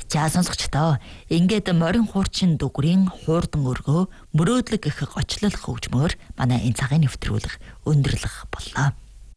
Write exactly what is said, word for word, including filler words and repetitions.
За сонсогчдоо ингээд морин хуурчин дүгрийн хуурдан өргөө мөрөөдлөг гэх гочлол хөгжмөөр манай энэ цагаан нэвтрүүлэг өндөрлөх боллоо.